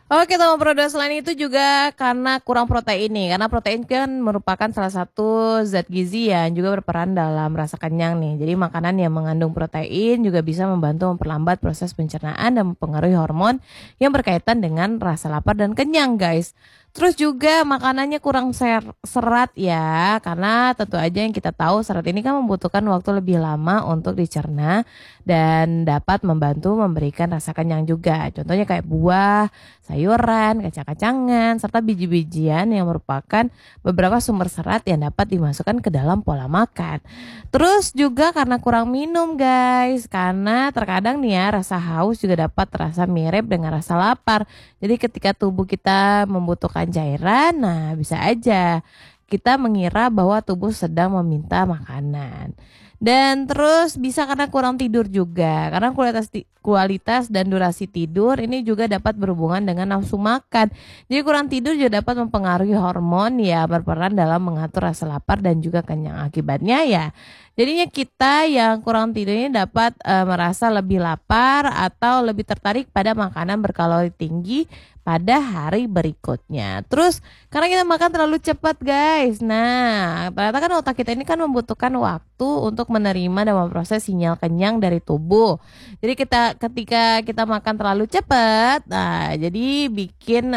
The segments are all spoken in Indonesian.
Oke, teman Pro 2, selain itu juga karena kurang protein nih, karena protein kan merupakan salah satu zat gizi yang juga berperan dalam rasa kenyang nih. Jadi makanan yang mengandung protein juga bisa membantu memperlambat proses pencernaan dan mempengaruhi hormon yang berkaitan dengan rasa lapar dan kenyang, guys. Terus juga makanannya kurang serat ya, karena tentu aja yang kita tahu serat ini kan membutuhkan waktu lebih lama untuk dicerna dan dapat membantu memberikan rasa kenyang juga. Contohnya kayak buah, sayuran, kacang-kacangan, serta biji-bijian yang merupakan beberapa sumber serat yang dapat dimasukkan ke dalam pola makan. Terus juga karena kurang minum, guys, karena terkadang nih ya rasa haus juga dapat terasa mirip dengan rasa lapar. Jadi ketika tubuh kita membutuhkan cairan, nah bisa aja kita mengira bahwa tubuh sedang meminta makanan. Dan terus bisa karena kurang tidur juga. Karena kualitas dan durasi tidur ini juga dapat berhubungan dengan nafsu makan. Jadi kurang tidur juga dapat mempengaruhi hormon ya berperan dalam mengatur rasa lapar dan juga kenyang. Akibatnya ya jadinya kita yang kurang tidur ini dapat merasa lebih lapar atau lebih tertarik pada makanan berkalori tinggi pada hari berikutnya. Terus karena kita makan terlalu cepat, guys. Nah, ternyata kan otak kita ini kan membutuhkan waktu untuk menerima dan memproses sinyal kenyang dari tubuh. Jadi ketika kita makan terlalu cepat, nah jadi bikin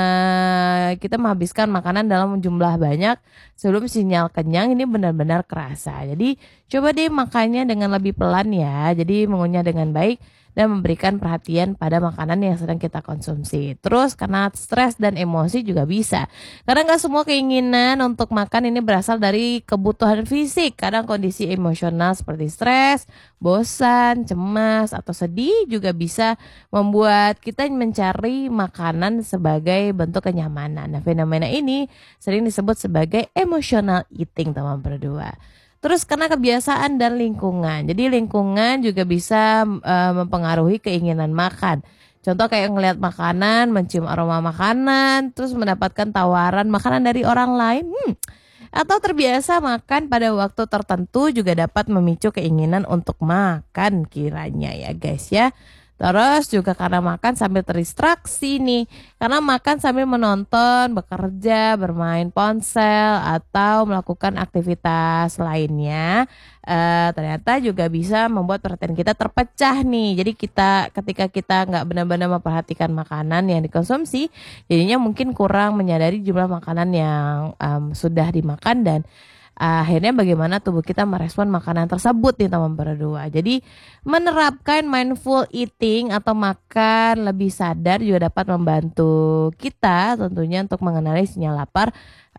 kita menghabiskan makanan dalam jumlah banyak sebelum sinyal kenyang ini benar-benar kerasa. Jadi coba deh makannya dengan lebih pelan ya. Jadi mengunyah dengan baik dan memberikan perhatian pada makanan yang sedang kita konsumsi. Terus karena stres dan emosi juga bisa. Karena nggak semua keinginan untuk makan ini berasal dari kebutuhan fisik. Kadang kondisi emosional seperti stres, bosan, cemas, atau sedih juga bisa membuat kita mencari makanan sebagai bentuk kenyamanan. Nah, fenomena ini sering disebut sebagai emotional eating, teman berdua. Terus karena kebiasaan dan lingkungan. Jadi lingkungan juga bisa mempengaruhi keinginan makan. Contoh kayak ngelihat makanan, mencium aroma makanan, terus mendapatkan tawaran makanan dari orang lain. Atau terbiasa makan pada waktu tertentu juga dapat memicu keinginan untuk makan kiranya ya guys ya. Terus juga karena makan sambil terdistraksi nih. Karena makan sambil menonton, bekerja, bermain ponsel, atau melakukan aktivitas lainnya. Ternyata juga bisa membuat perhatian kita terpecah nih. Jadi ketika kita nggak benar-benar memperhatikan makanan yang dikonsumsi, jadinya mungkin kurang menyadari jumlah makanan yang sudah dimakan dan akhirnya bagaimana tubuh kita merespon makanan tersebut nih teman berdua. Jadi menerapkan mindful eating atau makan lebih sadar juga dapat membantu kita tentunya untuk mengenali sinyal lapar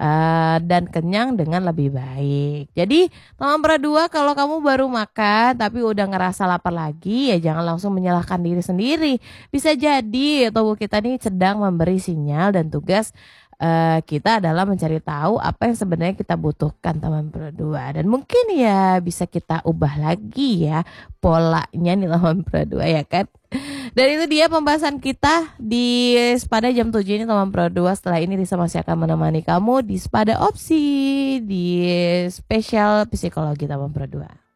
dan kenyang dengan lebih baik. Jadi teman berdua, kalau kamu baru makan tapi udah ngerasa lapar lagi ya jangan langsung menyalahkan diri sendiri. Bisa jadi tubuh kita nih sedang memberi sinyal dan tugas kita adalah mencari tahu apa yang sebenarnya kita butuhkan teman berdua, dan mungkin ya bisa kita ubah lagi ya polanya nih teman berdua ya kan. Dan itu dia pembahasan kita di Spada jam 7 ini teman berdua. Setelah ini Risa masih akan menemani kamu di Spada Opsi di spesial psikologi teman berdua.